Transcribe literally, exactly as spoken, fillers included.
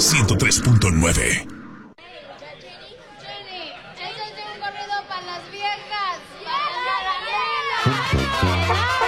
ciento tres punto nueve. Échate un corrido para las viejas. ¡Para las viejas!